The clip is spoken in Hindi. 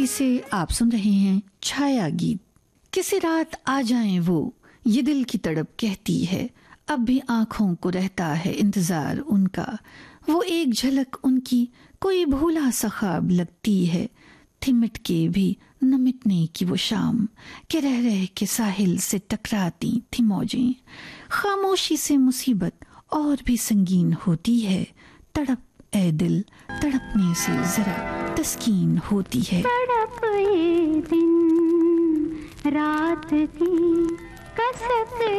से आप सुन रहे हैं छाया गीत। किसी रात आ जाएं वो, ये दिल की तड़प कहती है, अब भी आंखों को रहता है इंतजार उनका। वो एक झलक उनकी कोई भूला सा ख्वाब लगती है, थी मिट के भी न मिटने की वो शाम के रह रह के साहिल से टकराती थी मौजें। खामोशी से मुसीबत और भी संगीन होती है, तड़प ए दिल तड़पने से जरा तस्कीन होती है। तड़प ये दिन रात की कसक